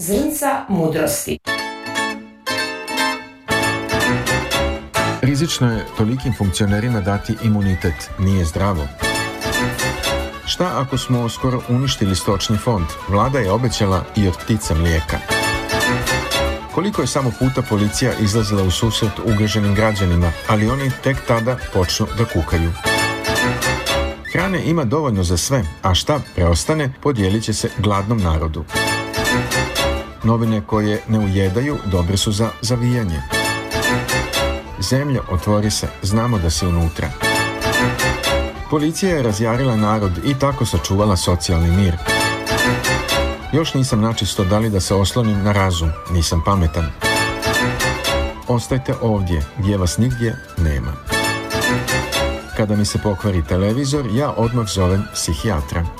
zrnca mudrosti. Rizično je tolikim funkcionerima dati imunitet, nije zdravo. Šta ako smo skoro uništili stočni fond? Vlada je obećala i od ptica mlijeka. Koliko je samo puta policija izlazila u susret ugroženim građanima, ali oni tek tada počnu da kukaju. Hrane ima dovoljno za sve, a šta preostane podijelit će se gladnom narodu. Novine koje ne ujedaju dobre su za zavijanje. Zemlja, otvori se, znamo da si unutra. Policija je razjarila narod i tako sačuvala socijalni mir. Još nisam načisto da li da se oslonim na razum, nisam pametan. Ostajte ovdje, gdje vas nigdje nema. Kada mi se pokvari televizor, ja odmah zovem psihijatra.